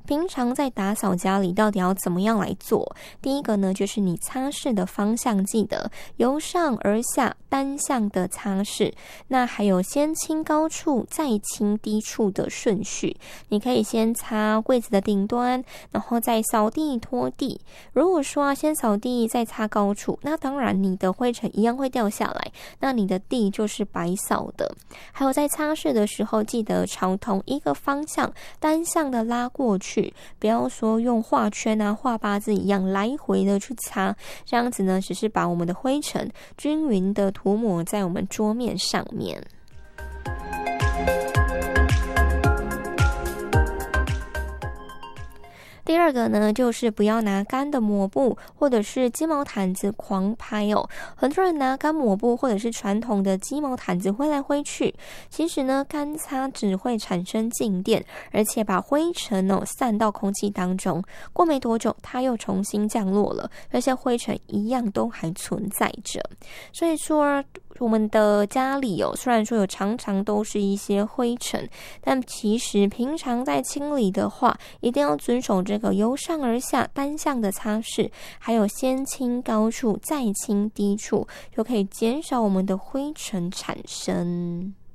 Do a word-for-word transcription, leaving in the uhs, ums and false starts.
平常在打扫家里到底要怎么样来做？第一个呢，就是你擦拭的方向记得由上而下单向的擦拭，那还有先清高处再清低处的顺序，你可以先擦柜子的顶端，然后再扫地拖地。如果说啊，先扫地再擦高处，那当然你的灰尘一样会掉下来，那你的地就是白扫的。还有在擦拭的时候，记得朝同一个方向单向的拉过去，不要说用画圈啊画八字一样来回的去擦，这样子呢只是把我们的灰尘均匀的涂抹在我们桌面上面。第二个呢，就是不要拿干的抹布或者是鸡毛掸子狂拍哦。很多人拿干抹布或者是传统的鸡毛掸子挥来挥去，其实呢，干擦只会产生静电，而且把灰尘哦散到空气当中。过没多久，它又重新降落了，那些灰尘一样都还存在着。所以说，我们的家里哦，虽然说有常常都是一些灰尘，但其实平常在清理的话，一定要遵守这个由上而下单向的擦拭，还有先清高处再清低处，就可以减少我们的灰尘产生。